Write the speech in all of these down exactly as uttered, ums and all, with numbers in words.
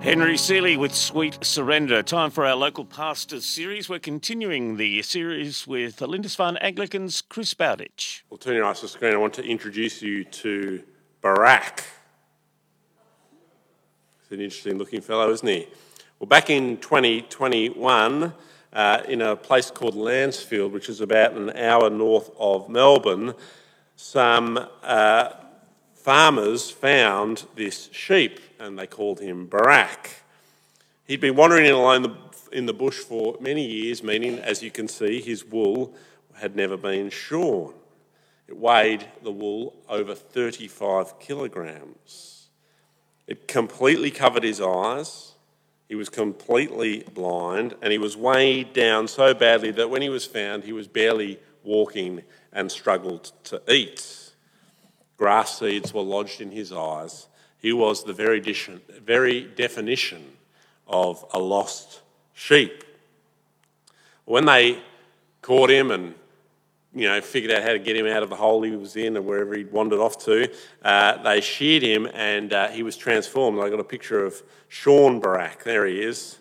Henry Seeley with Sweet Surrender. Time for our local pastors series. We're continuing the series with Lindisfarne Anglican's Chris Bowditch. Well, turn your eyes to the screen. I want to introduce you to Barak. He's an interesting looking fellow, isn't he? Well, back in twenty twenty-one, uh, in a place called Lancefield, which is about an hour north of Melbourne, some uh, farmers found this sheep and they called him Barak. He'd been wandering in alone the, in the bush for many years, meaning, as you can see, his wool had never been shorn. It weighed, the wool, over thirty-five kilograms. It completely covered his eyes. He was completely blind, and he was weighed down so badly that when he was found, he was barely walking and struggled to eat. Grass seeds were lodged in his eyes. He was the very, very definition of a lost sheep. When they caught him and you know figured out how to get him out of the hole he was in and wherever he'd wandered off to, uh, they sheared him and uh, he was transformed. I got a picture of Sean Barak. There he is.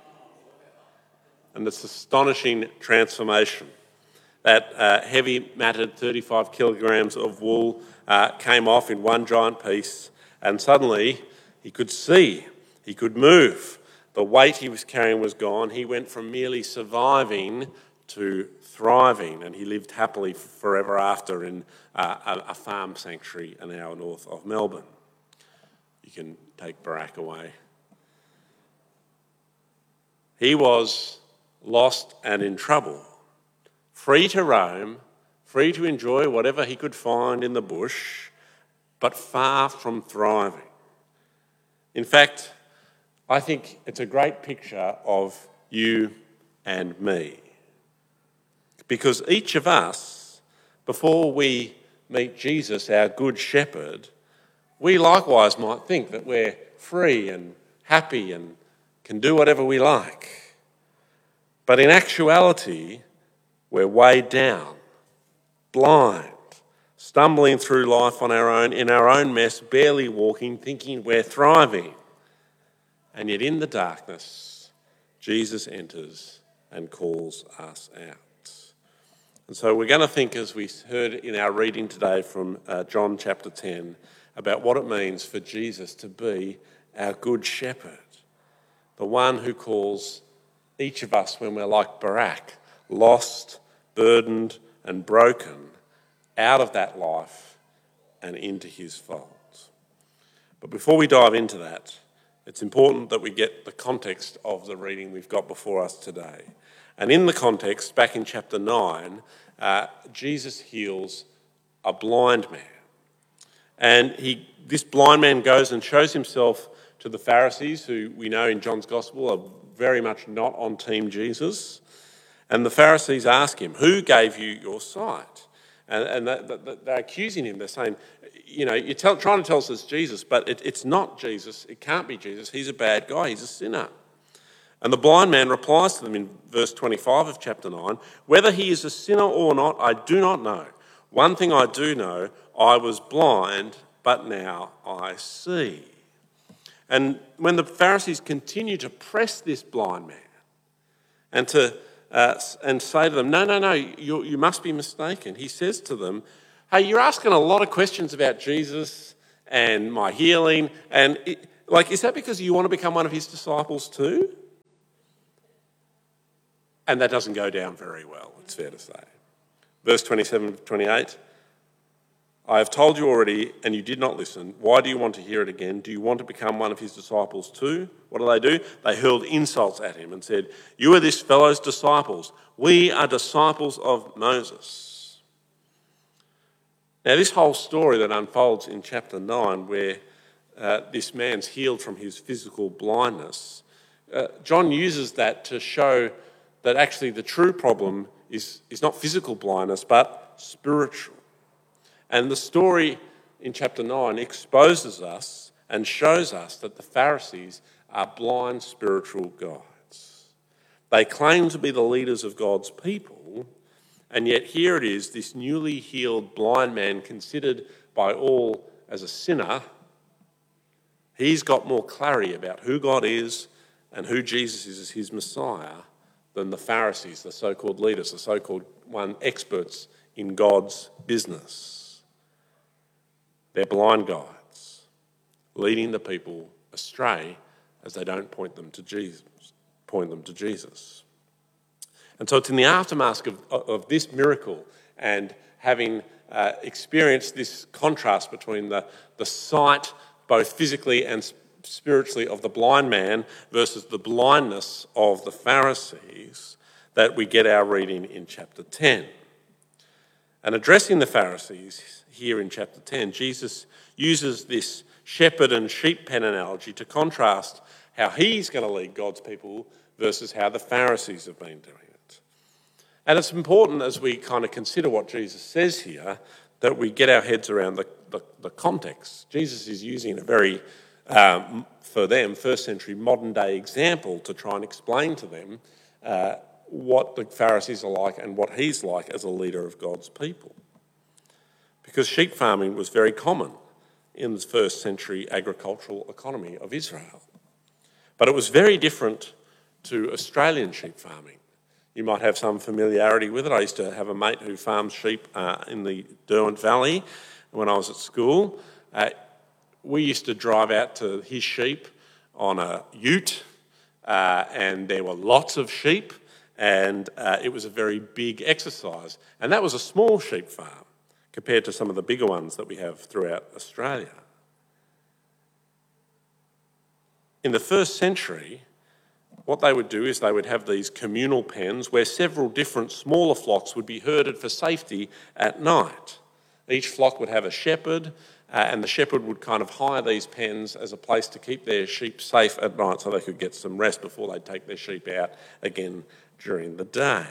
And this astonishing transformation. That uh, heavy, matted thirty-five kilograms of wool uh, came off in one giant piece, and suddenly he could see, he could move. The weight he was carrying was gone. He went from merely surviving to thriving, and he lived happily forever after in uh, a, a farm sanctuary an hour north of Melbourne. You can take Barak away. He was lost and in trouble. Free to roam, free to enjoy whatever he could find in the bush, but far from thriving. In fact, I think it's a great picture of you and me. Because each of us, before we meet Jesus, our good shepherd, we likewise might think that we're free and happy and can do whatever we like. But in actuality, we're weighed down, blind, stumbling through life on our own, in our own mess, barely walking, thinking we're thriving. And yet in the darkness, Jesus enters and calls us out. And so we're going to think, as we heard in our reading today from uh, John chapter ten, about what it means for Jesus to be our good shepherd, the one who calls each of us when we're like Barak, lost, burdened and broken, out of that life and into his fold. But before we dive into that, it's important that we get the context of the reading we've got before us today. And in the context, back in chapter nine, uh, Jesus heals a blind man. And he, this blind man goes and shows himself to the Pharisees, who we know in John's Gospel are very much not on Team Jesus. And the Pharisees ask him, who gave you your sight? And, and they're accusing him. They're saying, you know, you're tell, trying to tell us it's Jesus, but it, it's not Jesus. It can't be Jesus. He's a bad guy. He's a sinner. And the blind man replies to them in verse twenty-five of chapter nine, whether he is a sinner or not, I do not know. One thing I do know, I was blind, but now I see. And when the Pharisees continue to press this blind man and to Uh, and say to them, no, no, no, you, you must be mistaken. He says to them, hey, you're asking a lot of questions about Jesus and my healing. And, it, like, is that because you want to become one of his disciples too? And that doesn't go down very well, it's fair to say. Verse twenty-seven to twenty-eight, I have told you already and you did not listen. Why do you want to hear it again? Do you want to become one of his disciples too? What do they do? They hurled insults at him and said, you are this fellow's disciples. We are disciples of Moses. Now this whole story that unfolds in chapter nine, where uh, this man's healed from his physical blindness, uh, John uses that to show that actually the true problem is, is not physical blindness, but spiritual. And the story in chapter nine exposes us and shows us that the Pharisees are blind spiritual guides. They claim to be the leaders of God's people, and yet here it is, this newly healed blind man, considered by all as a sinner, He's got more clarity about who God is and who Jesus is as his Messiah than the Pharisees, the so-called leaders, the so-called one experts in God's business. They're blind guides, leading the people astray as they don't point them to Jesus. Point them to Jesus. And so it's in the aftermath of, of this miracle and having uh, experienced this contrast between the, the sight, both physically and spiritually, of the blind man versus the blindness of the Pharisees, that we get our reading in chapter ten. And addressing the Pharisees here in chapter ten, Jesus uses this shepherd and sheep pen analogy to contrast how he's going to lead God's people versus how the Pharisees have been doing it. And it's important as we kind of consider what Jesus says here that we get our heads around the, the, the context. Jesus is using a very, um, for them, first century modern day example to try and explain to them uh, what the Pharisees are like and what he's like as a leader of God's people. Because sheep farming was very common in the first century agricultural economy of Israel. But it was very different to Australian sheep farming. You might have some familiarity with it. I used to have a mate who farmed sheep uh, in the Derwent Valley when I was at school. Uh, we used to drive out to his sheep on a ute, uh, and there were lots of sheep, and uh, it was a very big exercise. And that was a small sheep farm compared to some of the bigger ones that we have throughout Australia. In the first century, what they would do is they would have these communal pens where several different smaller flocks would be herded for safety at night. Each flock would have a shepherd, uh, and the shepherd would kind of hire these pens as a place to keep their sheep safe at night so they could get some rest before they'd take their sheep out again during the day.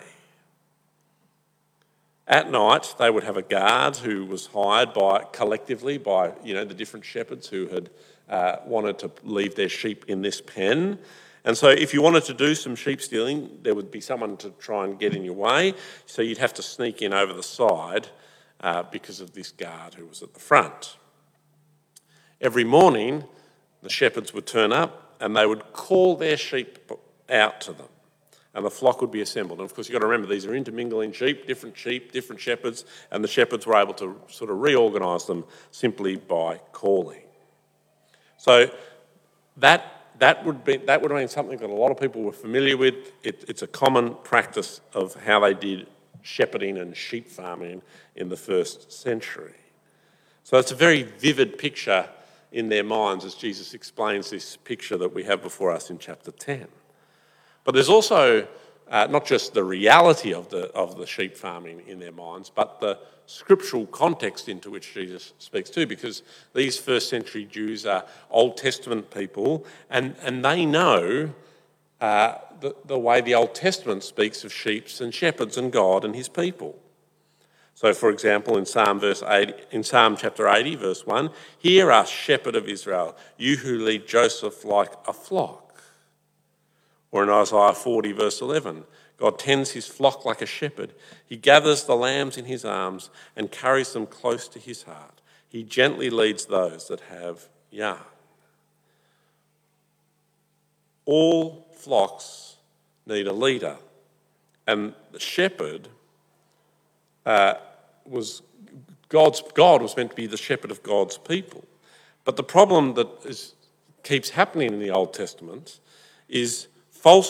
At night, they would have a guard who was hired by collectively by you know the different shepherds who had uh, wanted to leave their sheep in this pen. And so if you wanted to do some sheep stealing, there would be someone to try and get in your way. So you'd have to sneak in over the side uh, because of this guard who was at the front. Every morning, the shepherds would turn up and they would call their sheep out to them. And the flock would be assembled. And of course, you've got to remember, these are intermingling sheep, different sheep, different shepherds, and the shepherds were able to sort of reorganise them simply by calling. So that That would be that would have been something that a lot of people were familiar with. It, it's a common practice of how they did shepherding and sheep farming in the first century. So it's a very vivid picture in their minds as Jesus explains this picture that we have before us in chapter ten. But there's also uh, not just the reality of the of the sheep farming in their minds, but the scriptural context into which Jesus speaks to, because these first century Jews are Old Testament people, and, and they know uh, the, the way the Old Testament speaks of sheep and shepherds and God and his people. So, for example, in Psalm verse eighty, in Psalm chapter eighty, verse one, "Hear us, shepherd of Israel, you who lead Joseph like a flock." Or in Isaiah forty, verse eleven, "God tends his flock like a shepherd. He gathers the lambs in his arms and carries them close to his heart. He gently leads those that have young." All flocks need a leader, and the shepherd uh, was God's. God was meant to be the shepherd of God's people. But the problem that is, keeps happening in the Old Testament is false